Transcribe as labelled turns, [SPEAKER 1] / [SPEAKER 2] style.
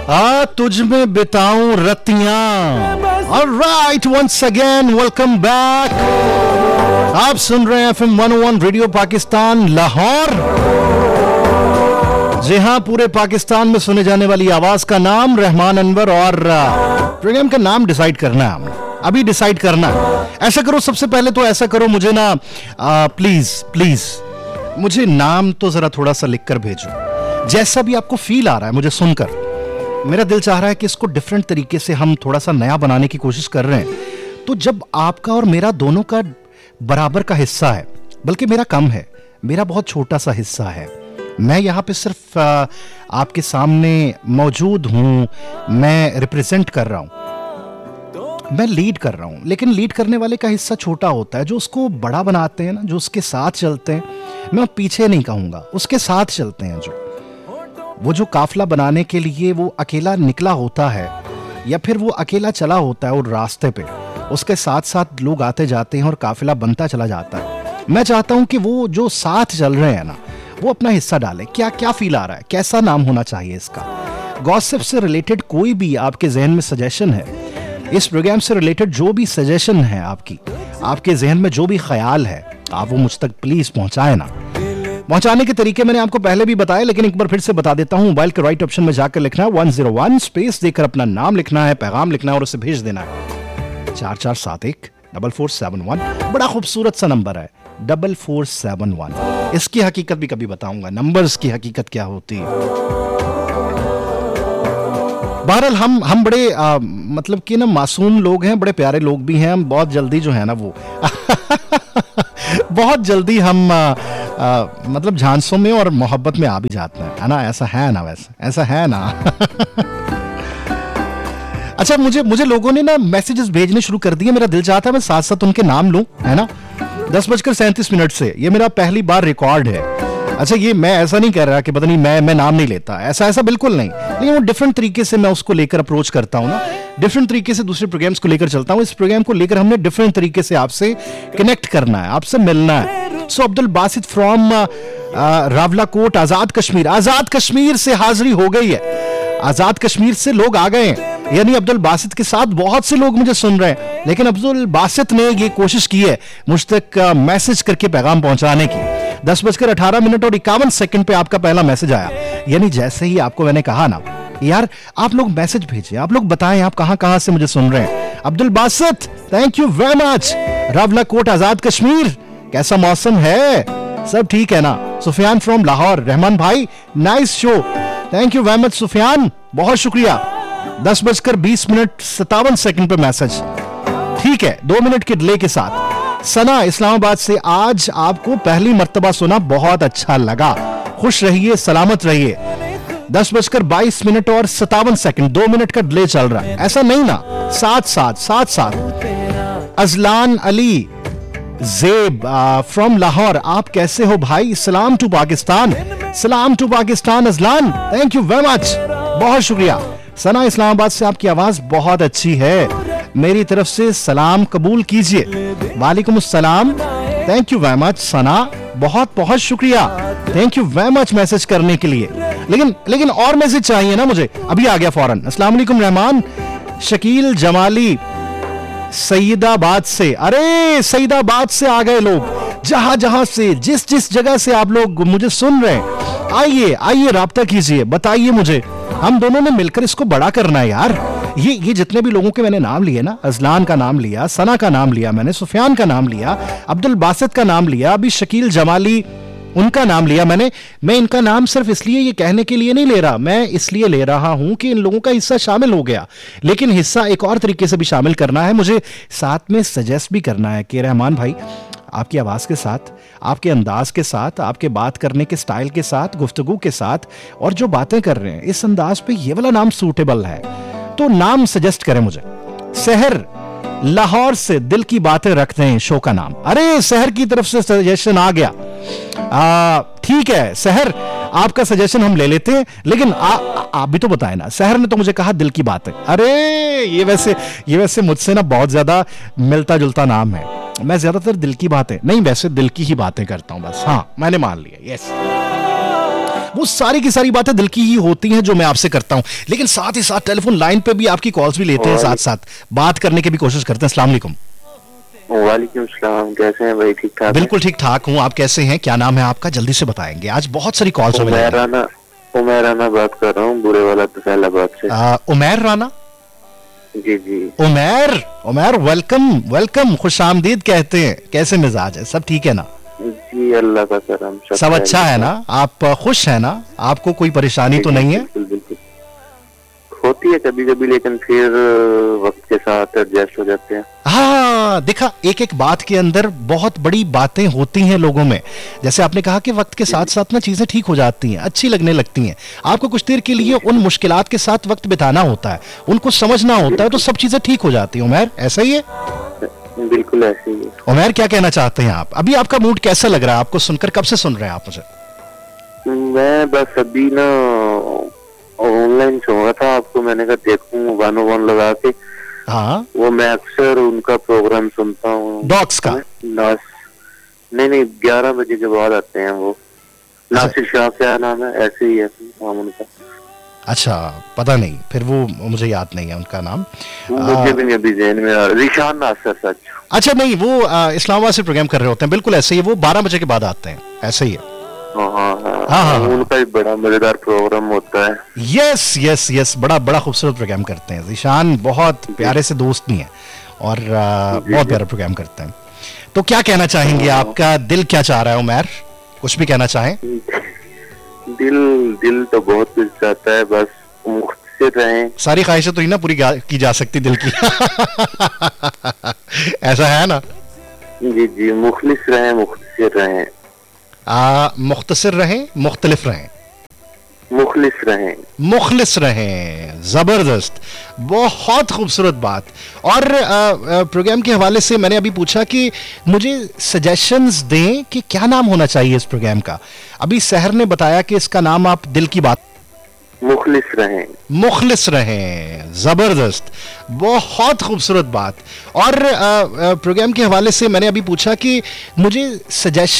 [SPEAKER 1] तुझ में बिताऊं रतियां। Alright, once again welcome back. आप सुन रहे हैं FM 101 रेडियो पाकिस्तान लाहौर। जी हां, पूरे पाकिस्तान में सुने जाने वाली आवाज का नाम रहमान अनवर, और प्रोग्राम का नाम डिसाइड करना है हमने, अभी डिसाइड करना है। ऐसा करो, सबसे पहले तो ऐसा करो, मुझे ना प्लीज मुझे नाम तो जरा थोड़ा सा लिख कर भेजो, जैसा भी आपको फील आ रहा है मुझे सुनकर। मेरा दिल चाह रहा है कि इसको डिफरेंट तरीके से हम थोड़ा सा नया बनाने की कोशिश कर रहे हैं। तो जब आपका और मेरा दोनों का बराबर का हिस्सा है, बल्कि मेरा कम है, मेरा बहुत छोटा सा हिस्सा है, मैं यहाँ पे सिर्फ आपके सामने मौजूद हूँ, मैं रिप्रेजेंट कर रहा हूँ, मैं लीड कर रहा हूँ। लेकिन लीड करने वाले का हिस्सा छोटा होता है, जो उसको बड़ा बनाते हैं ना, जो उसके साथ चलते हैं, मैं पीछे नहीं कहूँगा, उसके साथ चलते हैं, जो काफिला बनाने के लिए वो अकेला निकला होता है या फिर वो अकेला चला होता है और रास्ते पे उसके साथ साथ लोग आते जाते हैं और काफिला बनता चला जाता है। मैं चाहता हूं कि वो जो साथ चल रहे हैं ना, वो अपना हिस्सा डाले। क्या क्या फील आ रहा है, कैसा नाम होना चाहिए इसका? गॉसिप से रिलेटेड कोई भी आपके जहन में सजेशन है, इस प्रोग्राम से रिलेटेड जो भी सजेशन है आपके जहन में जो भी ख्याल है, आप वो मुझ तक प्लीज पहुंचाए ना। पहुंचाने के तरीके मैंने आपको पहले भी बताया, लेकिन एक बार फिर से बता देता हूं। मोबाइल के राइट ऑप्शन में जाकर लिखना है 101, स्पेस देकर अपना नाम लिखना है, पैगाम लिखना है और उसे भेज देना है 44714471। बड़ा खूबसूरत सा नंबर है 4471। इसकी हकीकत भी कभी बताऊंगा, नंबर्स की हकीकत क्या होती है। बहरहाल हम बड़े मतलब कि ना मासूम लोग हैं, बड़े प्यारे लोग भी हैं। हम बहुत जल्दी जो है ना वो बहुत जल्दी हम मतलब झांसों में और मोहब्बत में आ भी जाते हैं, है ना? ऐसा है ना, वैसे ऐसा है ना। अच्छा, मुझे लोगों ने ना मैसेजेस भेजने शुरू कर दिए। मेरा दिल चाहता है मैं साथ साथ उनके नाम लूं, है ना? 10:37 से ये मेरा पहली बार रिकॉर्ड है। अच्छा, ये मैं ऐसा नहीं कह रहा कि पता नहीं मैं नाम नहीं लेता, ऐसा बिल्कुल नहीं। लेकिन वो डिफरेंट तरीके से मैं उसको लेकर अप्रोच करता हूँ ना, डिफरेंट तरीके से दूसरे प्रोग्राम्स को लेकर चलता हूँ। इस प्रोग्राम को लेकर हमने डिफरेंट तरीके से आपसे कनेक्ट करना है, आपसे मिलना है। सो अब्दुल बासित फ्रॉम रावलाकोट, आजाद कश्मीर से हाजिरी हो गई है। आजाद कश्मीर से लोग आ गए हैं, यानी अब्दुल बासित के साथ बहुत से लोग मुझे सुन रहे हैं। लेकिन अब्दुल बासित ने ये कोशिश की है मुझ तक मैसेज करके पैगाम पहुंचाने की। 10:18 और 51 पे आपका पहला मैसेज आया। यानी जैसे ही आपको मैंने कहा ना, यार आप लोग मैसेज भेजिए, आप लोग बताएं आप कहां से मुझे सुन रहे हैं। Abdul Basit, thank you very much. Rawalakot, आजाद कश्मीर, कैसा मौसम है? सब ठीक है ना? सुफियान फ्रॉम लाहौर, रहमान भाई nice show, thank you very much Sufiyan, बहुत शुक्रिया। 10:20 पे मैसेज, ठीक है, 2 मिनट के डिले के साथ। सना इस्लामाबाद से, आज आपको पहली मर्तबा सुना, बहुत अच्छा लगा, खुश रहिए, सलामत रहिए। 10:22 और 57, 2 मिनट का डिले चल रहा है, ऐसा नहीं ना, साथ। अजलान अली जेब फ्रॉम लाहौर, आप कैसे हो भाई? सलाम to Pakistan Azlan, thank you very much, बहुत शुक्रिया। सना इस्लामाबाद से, आपकी आवाज बहुत अच्छी है, मेरी तरफ से सलाम कबूल कीजिए। वालेकुम अस्सलाम, थैंक यू वेरी मच सना, बहुत बहुत शुक्रिया, thank you very much message करने के लिए। लेकिन और मैसेज चाहिए ना मुझे, अभी आ गया फौरन। अस्सलाम वालेकुम रहमान। शकील जमाली सईदाबाद से, अरे सईदाबाद से आ गए लोग, जहां से, जिस जगह से आप लोग मुझे सुन रहे हैं, आइए राब्ता कीजिए, बताइए मुझे, हम दोनों ने मिलकर इसको बड़ा करना है यार। ये जितने भी लोगों के मैंने नाम लिए ना, अजलान का नाम लिया, सना का नाम लिया, मैंने सुफियान का नाम लिया, अब्दुल बासित का नाम लिया, अभी शकील जमाली उनका नाम लिया मैंने। मैं इनका नाम सिर्फ इसलिए ये कहने के लिए नहीं ले रहा, मैं इसलिए ले रहा हूं कि इन लोगों का हिस्सा शामिल हो गया। लेकिन हिस्सा एक और तरीके से भी शामिल करना है, मुझे साथ में सजेस्ट भी करना है कि रहमान भाई, आपकी आवाज़ के साथ, आपके अंदाज के साथ, आपके बात करने के स्टाइल के साथ, गुफ्तगू के साथ, और जो बातें कर रहे हैं इस अंदाज पे ये वाला नाम सूटेबल है, तो नाम सजेस्ट करें मुझे। शहर लाहौर से दिल की बातें रखते हैं शो का नाम। अरे शहर की तरफ से सजेशन आ गया, ठीक है शहर, आपका सजेशन हम ले लेते हैं। लेकिन आप भी तो बताएं ना, शहर ने तो मुझे कहा दिल की बातें। अरे ये वैसे मुझसे ना बहुत ज्यादा मिलता जुलता नाम है। मैं ज्यादातर दिल की बातें नहीं, वैसे दिल की ही बातें करता हूं बस। हाँ मैंने मान लिया, यस। वो सारी की सारी बातें दिल की ही होती हैं जो मैं आपसे करता हूं, लेकिन साथ ही साथ टेलीफोन लाइन पे भी आपकी कॉल्स भी लेते हैं, साथ साथ बात करने की भी कोशिश करते हैं। अस्सलाम वालेकुम।
[SPEAKER 2] वालेकुम सलाम, कैसे हैं भाई? ठीक ठाक?
[SPEAKER 1] बिल्कुल ठीक ठाक हूँ, आप कैसे हैं? क्या नाम है आपका? जल्दी से बताएंगे, आज बहुत सारी कॉल्स हमें
[SPEAKER 2] उमैर राना, उमैर राना बात कर रहा हूँ, बुरे वाला फैसलाबाद से।
[SPEAKER 1] उमैर राना।
[SPEAKER 2] जी जी।
[SPEAKER 1] उमैर, उमैर वेलकम वेलकम, खुश आमदीद कहते हैं। कैसे मिजाज है? सब ठीक है ना?
[SPEAKER 2] जी अल्लाह का करम,
[SPEAKER 1] सब अच्छा है ना? आप खुश है ना? आपको कोई परेशानी तो नहीं है?
[SPEAKER 2] बिल्कुल बिल्कुल, होती है कभी कभी, लेकिन फिर वक्त के साथ एडजस्ट हो जाते हैं।
[SPEAKER 1] हाँ देखा, एक एक बात के अंदर बहुत बड़ी बातें होती हैं लोगों में। जैसे आपने कहा कि वक्त के साथ साथ ना चीजें ठीक हो जाती हैं, अच्छी लगने लगती हैं। आपको कुछ देर के लिए उन मुश्किलात के साथ वक्त बिताना होता है, उनको समझना होता है, तो सब चीजें ठीक हो जाती हैं। उमैर, ऐसा ही है?
[SPEAKER 2] बिल्कुल ऐसे ही है।
[SPEAKER 1] उमैर, क्या कहना चाहते हैं आप? अभी आपका मूड कैसा लग रहा है आपको सुनकर? कब से सुन रहे हैं आप मुझे?
[SPEAKER 2] मैं बस अभी ना ऑनलाइन सुन रहा था आपको, मैंने कहा देखूं 101 लगा के।
[SPEAKER 1] हाँ,
[SPEAKER 2] वो मैं अक्सर उनका प्रोग्राम सुनता हूँ।
[SPEAKER 1] डॉग्स का?
[SPEAKER 2] नहीं, 11 बजे के बाद आते हैं वो। नासिर शाह क्या नाम है, ऐसे ही है नाम उनका।
[SPEAKER 1] अच्छा, पता नहीं, फिर वो मुझे याद नहीं है उनका नाम।
[SPEAKER 2] मुझे भी नहीं अभी ज़हन में आ रहा। रिशान नासर, सच।
[SPEAKER 1] अच्छा नहीं, वो इस्लामाबाद से प्रोग्राम कर रहे होते हैं, बिल्कुल ऐसे ही। वो 12 बजे के बाद आते हैं, ऐसे ही है।
[SPEAKER 2] हाँ, उनका भी बड़ा मजेदार प्रोग्राम होता है।
[SPEAKER 1] यस यस यस, बड़ा बड़ा खूबसूरत प्रोग्राम करते हैं। ईशान बहुत प्यारे से दोस्त भी हैं और बहुत प्यारा प्रोग्राम करते हैं। तो क्या कहना चाहेंगे? आपका दिल क्या चाह रहा है उमैर? कुछ भी कहना चाहें?
[SPEAKER 2] दिल तो बहुत कुछ चाहता है, बस मुख्तसिर रहें।
[SPEAKER 1] सारी ख्वाहिशें तो ही ना पूरी की जा सकती दिल की। ऐसा है ना?
[SPEAKER 2] जी जी, मुखलिस रहें, मुख्तसिर रहें।
[SPEAKER 1] मुख्तसिर रहें, मुख्तलिफ रहें,
[SPEAKER 2] मुखलिस रहें,
[SPEAKER 1] मुखलिस रहें। जबरदस्त, बहुत खूबसूरत बात। और प्रोग्राम के हवाले से मैंने अभी पूछा कि मुझे सजेशंस दें कि क्या नाम होना चाहिए इस प्रोग्राम का। अभी सहर ने बताया कि इसका नाम आप दिल की बात।
[SPEAKER 2] मुखलिस रहें,
[SPEAKER 1] मुखलिस रहें, जबरदस्त, बहुत खूबसूरत बात। और प्रोग्राम के हवाले से मैंने अभी पूछा कि मुझे सजेशन